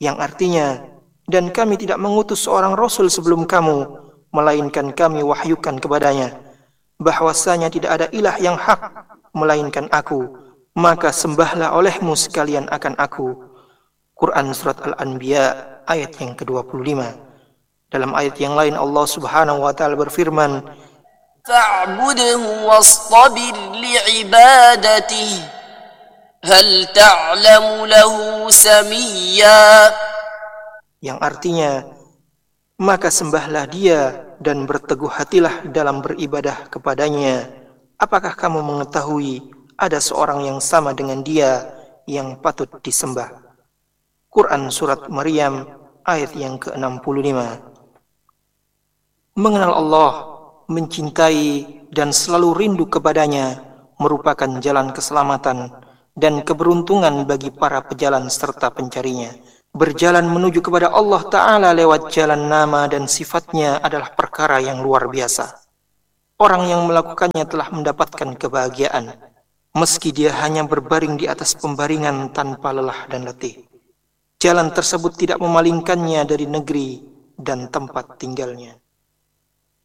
yang artinya, dan kami tidak mengutus seorang rasul sebelum kamu, melainkan kami wahyukan kepadanya bahwasanya tidak ada ilah yang hak melainkan aku, maka sembahlah olehmu sekalian akan aku. Quran Surat Al-Anbiya ayat yang ke-25. Dalam ayat yang lain Allah Subhanahu wa taala berfirman, fa'budhu wastabir li'ibadatihi hal ta'lamu lahu samiyya, yang artinya, maka sembahlah dia dan berteguh hatilah dalam beribadah kepadanya. Apakah kamu mengetahui ada seorang yang sama dengan dia yang patut disembah? Quran Surat Maryam ayat yang ke-65. Mengenal Allah, mencintai dan selalu rindu kepadanya merupakan jalan keselamatan dan keberuntungan bagi para pejalan serta pencarinya. Berjalan menuju kepada Allah Ta'ala lewat jalan nama dan sifatnya adalah perkara yang luar biasa. Orang yang melakukannya telah mendapatkan kebahagiaan, meski dia hanya berbaring di atas pembaringan tanpa lelah dan letih. Jalan tersebut tidak memalingkannya dari negeri dan tempat tinggalnya.